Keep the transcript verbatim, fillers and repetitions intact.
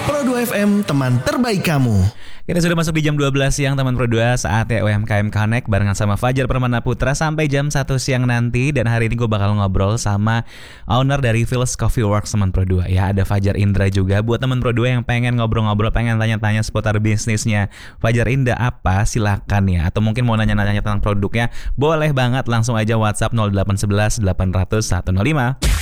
Pro dua F M, teman terbaik kamu. Kita sudah masuk di jam dua belas siang teman Pro dua, saatnya U M K M Connect barengan sama Fajar Permana Putra sampai jam satu siang nanti. Dan hari ini gue bakal ngobrol sama owner dari Phil's Coffee Works teman Pro dua. Ya, ada Fajar Indra juga. Buat teman Pro dua yang pengen ngobrol-ngobrol, pengen tanya-tanya seputar bisnisnya Fajar Indra apa, silakan ya. Atau mungkin mau nanya-nanya tentang produknya, boleh banget langsung aja WhatsApp nol delapan satu satu delapan nol nol satu nol lima.